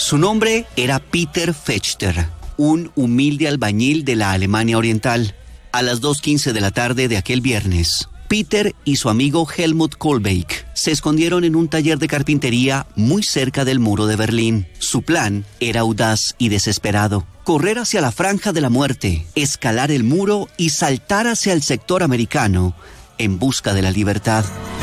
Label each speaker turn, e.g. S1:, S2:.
S1: Su nombre era Peter Fechter, un humilde albañil de la Alemania Oriental. A las 2:15 de la tarde de aquel viernes, Peter y su amigo Helmut Kohlbeck se escondieron en un taller de carpintería muy cerca del muro de Berlín. Su plan era audaz y desesperado: correr hacia la franja de la muerte, escalar el muro y saltar hacia el sector americano en busca de la libertad.